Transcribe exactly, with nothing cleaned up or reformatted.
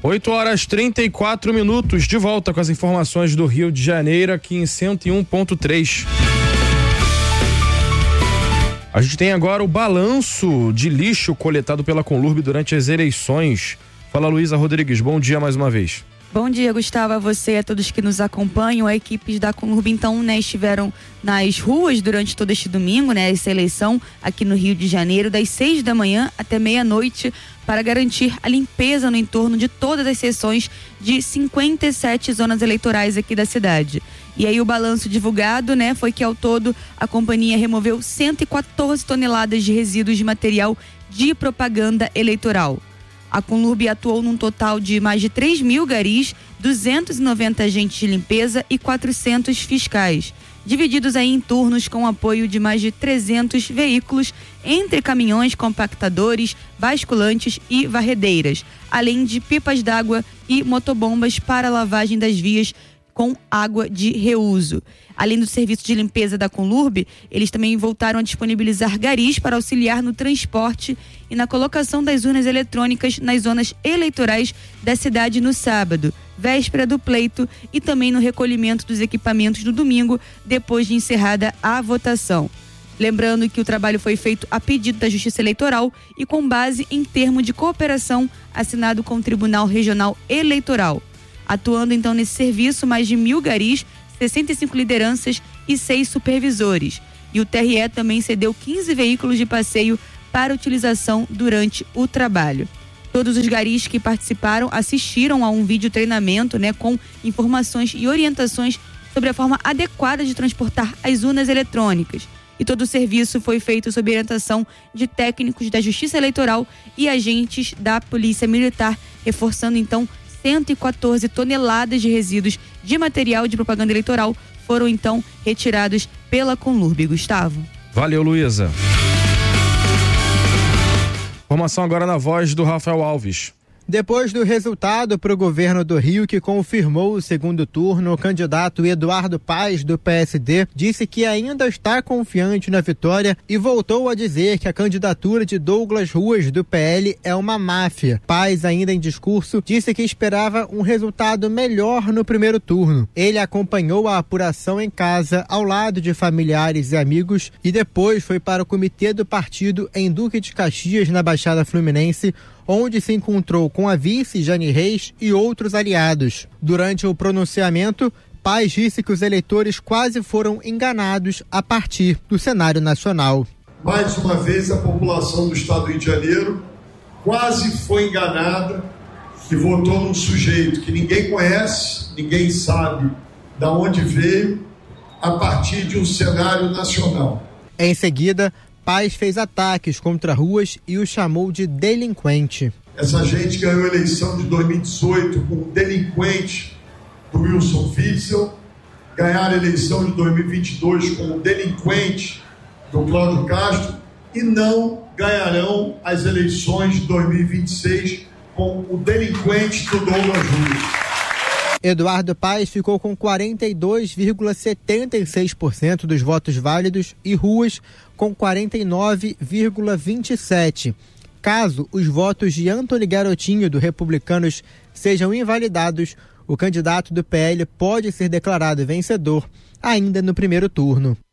oito horas e trinta e quatro minutos, de volta com as informações do Rio de Janeiro aqui em cento e um ponto três. A gente tem agora o balanço de lixo coletado pela Conlurb durante as eleições. Fala, Luísa Rodrigues, bom dia mais uma vez. Bom dia, Gustavo, a você e a todos que nos acompanham. As equipes da Conlurb, então, né, estiveram nas ruas durante todo este domingo, né, essa eleição aqui no Rio de Janeiro, das seis da manhã até meia-noite, para garantir a limpeza no entorno de todas as sessões de cinquenta e sete zonas eleitorais aqui da cidade. E aí o balanço divulgado, né, foi que ao todo a companhia removeu cento e quatorze toneladas de resíduos de material de propaganda eleitoral. A Conlurb atuou num total de mais de três mil garis, duzentos e noventa agentes de limpeza e quatrocentos fiscais, divididos aí em turnos com apoio de mais de trezentos veículos, entre caminhões, compactadores, basculantes e varredeiras, além de pipas d'água e motobombas para lavagem das vias com água de reuso. Além do serviço de limpeza da Conlurb, eles também voltaram a disponibilizar garis para auxiliar no transporte e na colocação das urnas eletrônicas nas zonas eleitorais da cidade no sábado, véspera do pleito, e também no recolhimento dos equipamentos no domingo, depois de encerrada a votação. Lembrando que o trabalho foi feito a pedido da Justiça Eleitoral e com base em termo de cooperação assinado com o Tribunal Regional Eleitoral. Atuando então nesse serviço, mais de mil garis, sessenta e cinco lideranças e seis supervisores. E o T R E também cedeu quinze veículos de passeio para utilização durante o trabalho. Todos os garis que participaram assistiram a um vídeo treinamento, né, com informações e orientações sobre a forma adequada de transportar as urnas eletrônicas. E todo o serviço foi feito sob orientação de técnicos da Justiça Eleitoral e agentes da Polícia Militar, reforçando então cento e quatorze toneladas de resíduos de material de propaganda eleitoral foram então retirados pela Conlurb. Gustavo. Valeu, Luísa. Informação agora na voz do Rafael Alves. Depois do resultado para o governo do Rio, que confirmou o segundo turno, o candidato Eduardo Paes, do P S D, disse que ainda está confiante na vitória e voltou a dizer que a candidatura de Douglas Ruas, do P L, é uma máfia. Paes, ainda em discurso, disse que esperava um resultado melhor no primeiro turno. Ele acompanhou a apuração em casa, ao lado de familiares e amigos, e depois foi para o comitê do partido em Duque de Caxias, na Baixada Fluminense, onde se encontrou com a vice Jane Reis e outros aliados. Durante o pronunciamento, Paes disse que os eleitores quase foram enganados a partir do cenário nacional. Mais uma vez, a população do estado do Rio de Janeiro quase foi enganada e votou num sujeito que ninguém conhece, ninguém sabe de onde veio, a partir de um cenário nacional. Em seguida, Paes fez ataques contra Ruas e o chamou de delinquente. Essa gente ganhou a eleição de dois mil e dezoito com o delinquente do Wilson Witzel, ganharam a eleição de dois mil e vinte e dois com o delinquente do Cláudio Castro e não ganharão as eleições de dois mil e vinte e seis com o delinquente do Douglas Ruas. Eduardo Paes ficou com quarenta e dois vírgula setenta e seis por cento dos votos válidos e Ruas com quarenta e nove vírgula vinte e sete por cento. Caso os votos de Antony Garotinho, do Republicanos, sejam invalidados, o candidato do P L pode ser declarado vencedor ainda no primeiro turno.